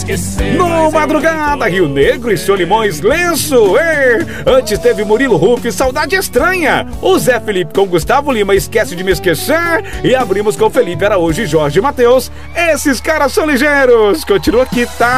No Madrugada, Rio Negro e Solimões Lenço. Antes teve Murilo Ruff, Saudade Estranha. O Zé Felipe com Gustavo Lima, Esquece de Me Esquecer. E abrimos com Felipe Araújo e Jorge Mateus. Esses caras são ligeiros. Continua aqui, tá?